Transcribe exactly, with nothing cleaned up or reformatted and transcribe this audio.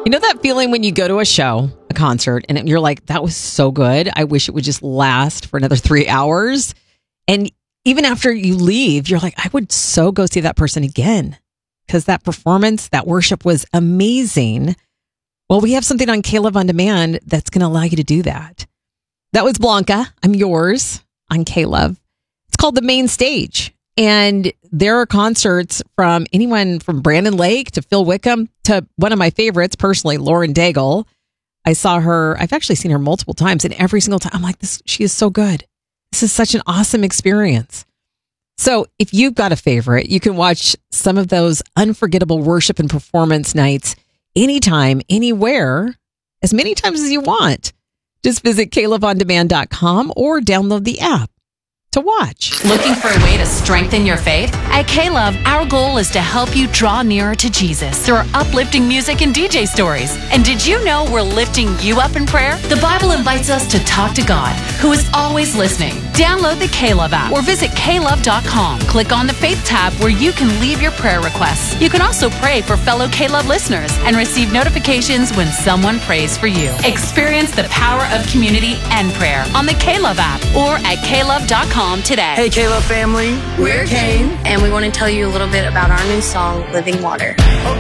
You know that feeling when you go to a show, a concert, and you're like, that was so good. I wish it would just last for another three hours. And even after you leave, you're like, I would so go see that person again because that performance, that worship was amazing. Well, we have something on K-Love On Demand that's going to allow you to do that. That was Blanca. I'm yours on K-Love. It's called The Main Stage. And there are concerts from anyone from Brandon Lake to Phil Wickham to one of my favorites, personally, Lauren Daigle. I saw her, I've actually seen her multiple times, and every single time I'm like, this, she is so good. This is such an awesome experience. So if you've got a favorite, you can watch some of those unforgettable worship and performance nights anytime, anywhere, as many times as you want. Just visit K Love On Demand dot com or download the app to watch. Looking for a way to strengthen your faith? At K-Love, our goal is to help you draw nearer to Jesus through our uplifting music and D J stories. And did you know we're lifting you up in prayer? The Bible invites us to talk to God, who is always listening. Download the K-Love app or visit K Love dot com. Click on the Faith tab where you can leave your prayer requests. You can also pray for fellow K-Love listeners and receive notifications when someone prays for you. Experience the power of community and prayer on the K-Love app or at K Love dot com today. Hey, K-Love family. We're Kane, and we want to tell you a little bit about our new song, Living Water. Oh,